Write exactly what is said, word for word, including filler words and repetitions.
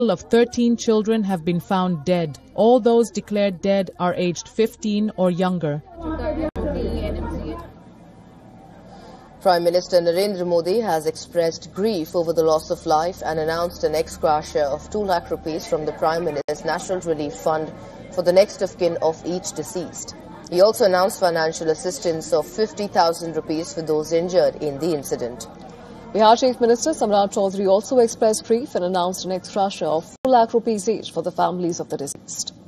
of thirteen children have been found dead. All those declared dead are aged fifteen or younger. Prime Minister Narendra Modi has expressed grief over the loss of life and announced an ex-gratia of two lakh rupees from the Prime Minister's National Relief Fund for the next of kin of each deceased. He also announced financial assistance of fifty thousand rupees for those injured in the incident. Bihar Chief Minister Samrat Chaudhary also expressed grief and announced an ex-gratia of four lakh rupees each for the families of the deceased.